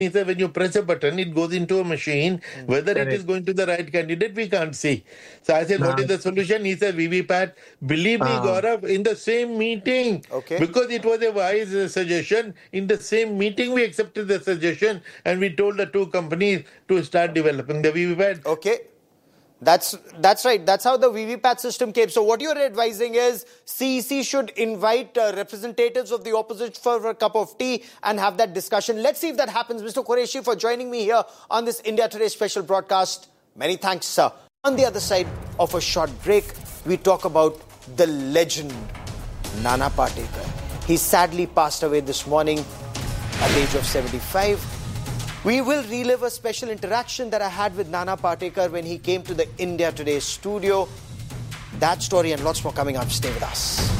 He said, when you press a button, it goes into a machine. Whether it is going to the right candidate, we can't see. So I said, what is the solution? He said, VVPAT. Believe me, Gaurav, in the same meeting, because it was a wise suggestion, in the same meeting we accepted the suggestion and we told the two companies to start developing the VVPAT. Okay. That's right. That's how the VVPAT system came. So what you're advising is CEC should invite representatives of the opposition for a cup of tea and have that discussion. Let's see if that happens. Mr. Qureshi, for joining me here on this India Today special broadcast. Many thanks, sir. On the other side of a short break, we talk about the legend, Nana Patekar. He sadly passed away this morning at the age of 75. We will relive a special interaction that I had with Nana Patekar when he came to the India Today studio. That story and lots more coming up. Stay with us.